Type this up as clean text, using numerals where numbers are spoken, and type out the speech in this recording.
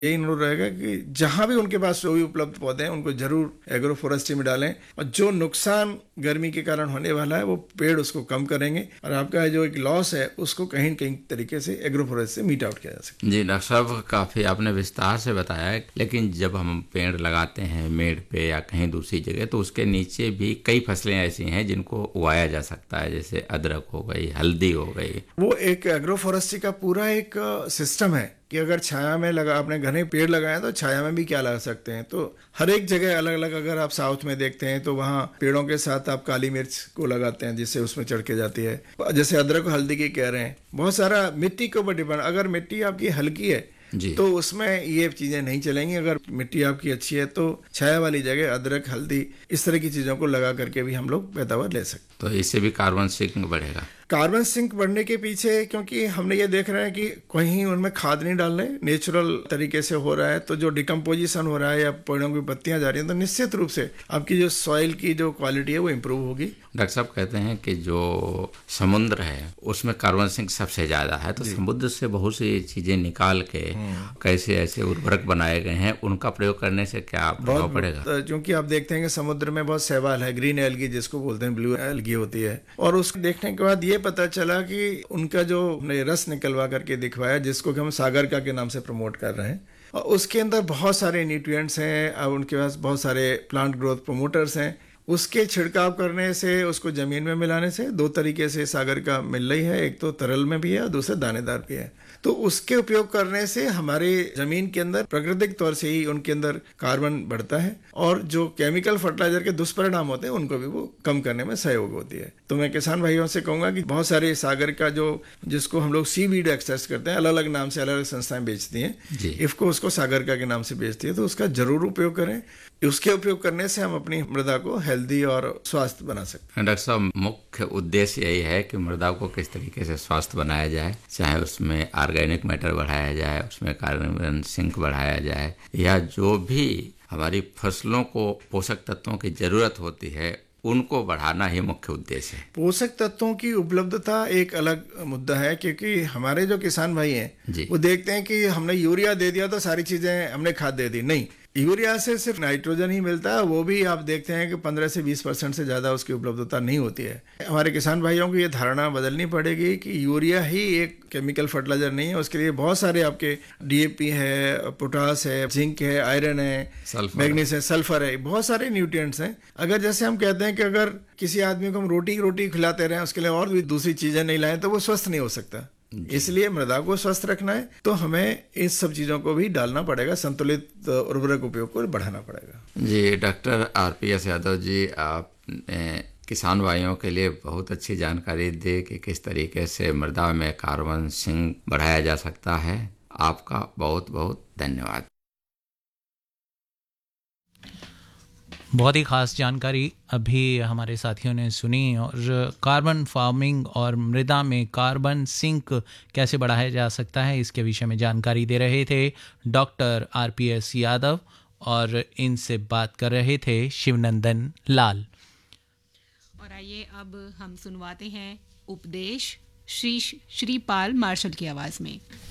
यही अनुरोध रहेगा कि जहां भी उनके पास जो भी उपलब्ध पौधे हैं उनको जरूर एग्रो फॉरेस्ट्री में डालें, और जो नुकसान गर्मी के कारण होने वाला है वो पेड़ उसको कम करेंगे, और आपका जो एक लॉस है उसको कहीं न कहीं तरीके से एग्रो फॉरेस्ट से मीट आउट किया जा सकता है। जी डॉक्टर साहब, काफ़ी आपने विस्तार से बताया, लेकिन जब हम पेड़ लगाते हैं मेड़ पे या कहीं दूसरी जगह, तो उसके नीचे भी कई फसलें ऐसी हैं जिनको उगाया जा सकता है, जैसे अदरक हो गई, हल्दी हो गई। वो एक एग्रो फॉरेस्ट्री का पूरा एक सिस्टम है कि अगर छाया में लगा, आपने घने पेड़ लगाए तो छाया में भी क्या लगा सकते हैं। तो हर एक जगह अलग अलग, अगर आप साउथ में देखते हैं तो वहाँ पेड़ों के साथ आप काली मिर्च को लगाते हैं जिससे उसमें चढ़ के जाती है। जैसे अदरक और हल्दी की कह रहे हैं, बहुत सारा मिट्टी के ऊपर डिपेंड। अगर मिट्टी आपकी हल्की है तो उसमें ये चीजें नहीं चलेंगी। अगर मिट्टी आपकी अच्छी है तो छाया वाली जगह अदरक, हल्दी, इस तरह की चीजों को लगा करके भी हम लोग पैदावार ले सकते हैं। तो इससे भी कार्बन सिंक बढ़ेगा। कार्बन सिंक बढ़ने के पीछे, क्योंकि हमने ये देख रहे हैं कि कहीं उनमें खाद नहीं डाल रहे, नेचुरल तरीके से हो रहा है, तो जो डिकम्पोजिशन हो रहा है या पेड़ों की पत्तियां जा रही हैं, तो निश्चित रूप से आपकी जो सॉइल की जो क्वालिटी है वो इम्प्रूव होगी। डॉक्टर साहब कहते हैं कि जो समुद्र है उसमें कार्बन सिंक सबसे ज्यादा है, तो समुद्र से बहुत सी चीजें निकाल के कैसे ऐसे उर्वरक बनाए गए हैं, उनका प्रयोग करने से क्या प्रभाव पड़ेगा? क्योंकि आप देखते हैं कि समुद्र में बहुत शैवाल है, ग्रीन एल्गी जिसको बोलते हैं, ब्लू एल्गी होती है, और उसको देखने के बाद ये पता चला कि उनका जो रस निकलवा करके दिखवाया, जिसको कि हम सागरिका के नाम से प्रमोट कर रहे हैं, और उसके अंदर बहुत सारे न्यूट्रिएंट्स हैं, अब उनके पास बहुत सारे प्लांट ग्रोथ प्रमोटर्स हैं। उसके छिड़काव करने से, उसको जमीन में मिलाने से, दो तरीके से सागरिका मिल रही है, एक तो तरल में भी है और दूसरा दानेदार भी है। तो उसके उपयोग करने से हमारे जमीन के अंदर प्राकृतिक तौर से ही उनके अंदर कार्बन बढ़ता है, और जो केमिकल फर्टिलाइजर के दुष्परिणाम होते हैं उनको भी वो कम करने में सहयोग होती है। तो मैं किसान भाइयों से कहूंगा कि बहुत सारे सागरिका जिसको हम लोग सीवीड एक्सट्रैक्ट करते हैं, अलग अलग नाम से अलग अलग संस्थाएं बेचती हैं, इफको उसको सागरिका के नाम से बेचती है, तो उसका जरूर उपयोग करें। उसके उपयोग करने से हम अपनी मृदा को हेल्दी और स्वस्थ बना सकते हैं। डॉक्टर साहब, मुख्य उद्देश्य यही है कि मृदा को किस तरीके से स्वस्थ बनाया जाए, चाहे उसमें ऑर्गेनिक मैटर बढ़ाया जाए, उसमें कार्बन सिंक बढ़ाया जाए, या जो भी हमारी फसलों को पोषक तत्वों की जरूरत होती है उनको बढ़ाना ही मुख्य उद्देश्य है। पोषक तत्वों की उपलब्धता एक अलग मुद्दा है, क्योंकि हमारे जो किसान भाई हैं वो देखते हैं कि हमने यूरिया दे दिया तो सारी चीजें, हमने खाद दे दी। नहीं, यूरिया से सिर्फ नाइट्रोजन ही मिलता है, वो भी आप देखते हैं कि 15 से 20% से ज़्यादा उसकी उपलब्धता नहीं होती है। हमारे किसान भाइयों को ये धारणा बदलनी पड़ेगी कि यूरिया ही एक केमिकल फर्टिलाइजर नहीं है, उसके लिए बहुत सारे आपके डीएपी है, पोटास है, जिंक है, आयरन है, मैग्नीज है, सल्फर है, बहुत सारे न्यूट्रिएंट्स हैं। अगर जैसे हम कहते हैं कि अगर किसी आदमी को हम रोटी खिलाते रहें, उसके लिए और भी दूसरी चीज़ें नहीं लाएं, तो वो स्वस्थ नहीं हो सकता। इसलिए मृदा को स्वस्थ रखना है तो हमें इस सब चीजों को भी डालना पड़ेगा, संतुलित उर्वरक उपयोग को बढ़ाना पड़ेगा। जी डॉक्टर आरपीएस यादव जी, आप किसान भाइयों के लिए बहुत अच्छी जानकारी दी कि किस तरीके से मृदा में कार्बन सिंक बढ़ाया जा सकता है। आपका बहुत बहुत धन्यवाद। बहुत ही ख़ास जानकारी अभी हमारे साथियों ने सुनी, और कार्बन फार्मिंग और मृदा में कार्बन सिंक कैसे बढ़ाया जा सकता है इसके विषय में जानकारी दे रहे थे डॉक्टर आरपीएस यादव, और इनसे बात कर रहे थे शिवनंदन लाल। और आइए अब हम सुनवाते हैं उपदेश श्रीपाल मार्शल की आवाज़ में।